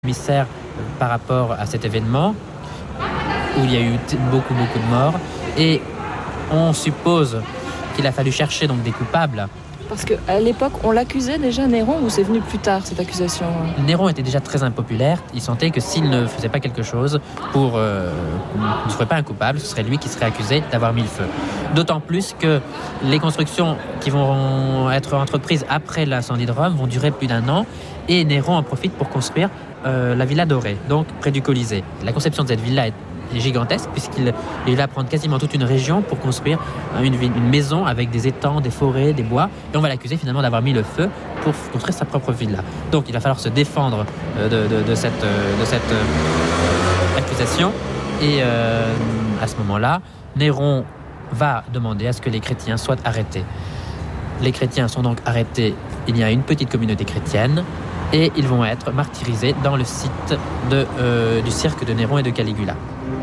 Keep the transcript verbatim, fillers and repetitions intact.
commissaire par rapport à cet événement où il y a eu t- beaucoup beaucoup de morts et on suppose qu'il a fallu chercher donc des coupables. Parce qu'à l'époque, on l'accusait déjà, Néron, ou c'est venu plus tard, cette accusation? Néron était déjà très impopulaire. Il sentait que s'il ne faisait pas quelque chose pour... Euh, ne serait pas un coupable, ce serait lui qui serait accusé d'avoir mis le feu. D'autant plus que les constructions qui vont être entreprises après l'incendie de Rome vont durer plus d'un an et Néron en profite pour construire euh, la Villa Dorée, donc près du Colisée. La conception de cette villa est gigantesque puisqu'il il va prendre quasiment toute une région pour construire une, une maison avec des étangs, des forêts, des bois et on va l'accuser finalement d'avoir mis le feu pour construire sa propre villa. Donc il va falloir se défendre de, de, de cette, de cette euh, accusation et euh, à ce moment-là, Néron va demander à ce que les chrétiens soient arrêtés. Les chrétiens sont donc arrêtés, il y a une petite communauté chrétienne et ils vont être martyrisés dans le site de, euh, du cirque de Néron et de Caligula.